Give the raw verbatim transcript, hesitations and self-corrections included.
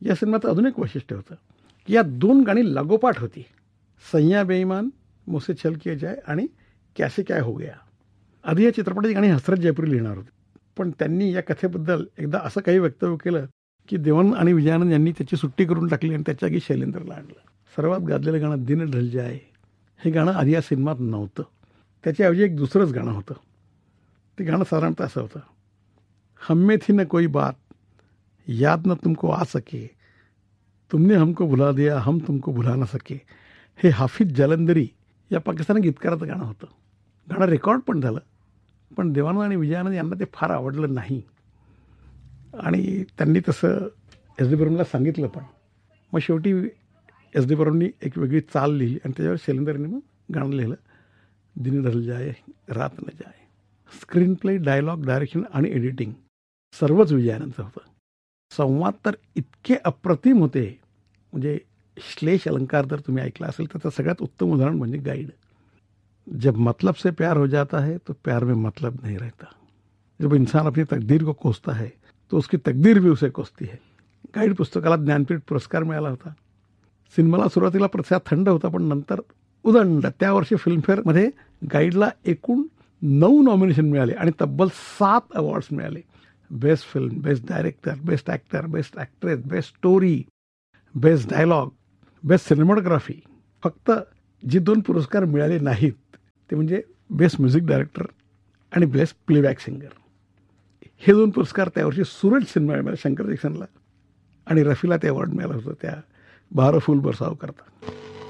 या सिनेमाचं अजून एक वैशिष्ट्य होतं की या दोन गाणी लागोपाठ होती. सैया बेईमान, मुझसे छल किया जाए आणि कैसे क्या हो गया. आधी या चित्रपटाची गाणी हसरत जयपुरी लिहिणार होते, पण त्यांनी या कथेबद्दल एकदा असं काही वक्तव्य केलं की देवानंद आणि विजयानंद यांनी त्याची सुट्टी करून टाकली आणि त्याच्या जागी शैलेंद्रला आणलं. सर्वात गाजलेलं गाणं दिन ढल जाए हे गाणं आधी या सिनेमात नव्हतं. त्याच्याऐवजी एक दुसरंच गाणं होतं. ते गाणं साधारणतः असं होतं, हम्मे थी न कोई बात याद न तुमको आ सके, तुमने हमको भुला दिया हम तुमको भुला न सके. हे हाफिज जालंधरी या पाकिस्तानी गीतकाराचं गाणं होतं. गाणं रेकॉर्ड पण झालं, पण देवानंद आणि विजयानंद यांना ते फार आवडलं नाही आणि त्यांनी तसं एस डी बर्मनला सांगितलं पण. मग शेवटी एस डी बर्मननी एक वेगळी चाल लिहिली आणि त्याच्यावर शैलेंद्रने मग गाणं लिहिलं, दिन ढल जाए रात न जाए. स्क्रीन प्ले, डायलॉग, डायरेक्शन आणि एडिटिंग सर्वच विजयानंदचं होतं. संवाद तर इतके अप्रतिम होते, म्हणजे श्लेष अलंकार जर तुम्ही ऐकला असेल तर त्याचं सगळ्यात उत्तम उदाहरण म्हणजे गाईड. जब मतलब से प्यार हो जाता है तो प्यार में मतलब नहीं रहता. जब इंसान अपनी तकदीर को कोसता है तो उसकी तकदीर भी उसे कोसती है. गाईड पुस्तकाला ज्ञानपीठ पुरस्कार मिळाला होता. सिनेमाला सुरुवातीला प्रतिसाद थंड होता, पण नंतर उदंड. त्या वर्षी फिल्मफेअरमध्ये गाईडला एकूण नऊ नॉमिनेशन मिळाले आणि तब्बल सात अवॉर्ड्स मिळाले. Best film, best director, best actor, best actress, best story, best dialogue, best cinematography. फक्त जे दोन पुरस्कार मिळाले नाहीत ते म्हणजे बेस्ट म्युझिक डायरेक्टर आणि बेस्ट प्लेबॅक सिंगर. हे दोन पुरस्कार त्यावर्षी सूरज सिनेमा मिळाला शंकर जॅक्सनला आणि रफीला ते अवॉर्ड मिळालं होतं त्या बारा फूल बरसाव करता.